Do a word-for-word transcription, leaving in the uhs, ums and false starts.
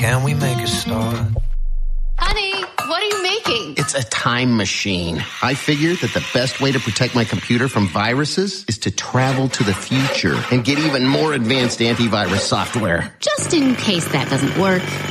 Can we make a start? Honey, what are you making? It's a time machine. I figured that the best way to protect my computer from viruses is to travel to the future and get even more advanced antivirus software. Just in case that doesn't work,